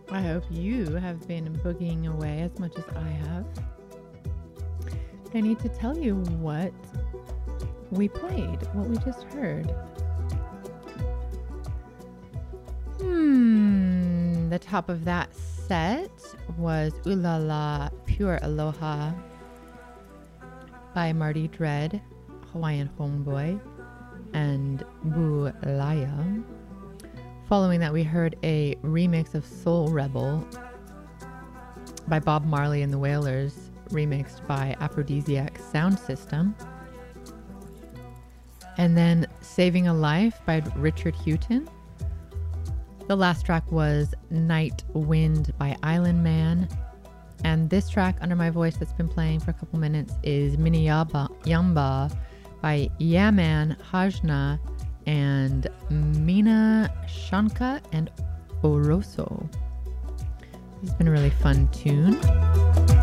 I hope you have been boogieing away as much as I have. I need to tell you what we played, what we just heard. The top of that set was Ooh La La Pure Aloha by Marty Dread, Hawaiian Homeboy, and Boo Laya. Following that, we heard a remix of Soul Rebel by Bob Marley and the Wailers, remixed by Aphrodisiac Sound System. And then Saving a Life by Richard Houghton. The last track was Night Wind by Island Man. And this track, Under My Voice, that's been playing for a couple minutes is Mini Yamba by Yaman Hajna and Mina Shanka and Oroso. This has been a really fun tune.